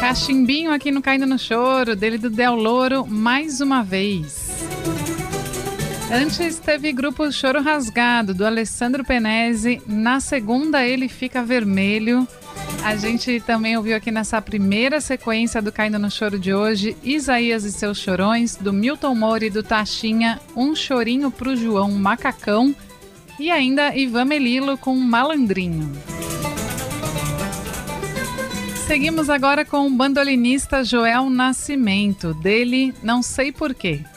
Cachimbinho aqui no Caindo no Choro, dele do Del Louro, mais uma vez. Antes teve grupo Choro Rasgado, do Alessandro Penese. Na segunda, Ele Fica Vermelho. A gente também ouviu aqui nessa primeira sequência do Caindo no Choro de hoje, Isaías e Seus Chorões, do Milton Moura e do Taxinha, Um Chorinho pro João Macacão. E ainda Ivan Melilo com Malandrinho. Seguimos agora com o bandolinista Joel Nascimento, dele Não Sei Porquê.